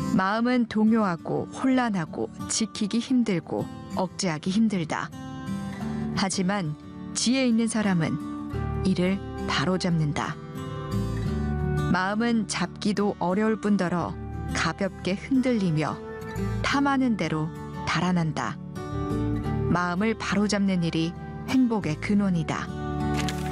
마음은 동요하고 혼란하고 지키기 힘들고 억제하기 힘들다. 하지만 지혜 있는 사람은 이를 바로잡는다. 마음은 잡기도 어려울 뿐더러 가볍게 흔들리며 탐하는 대로 달아난다. 마음을 바로잡는 일이 행복의 근원이다.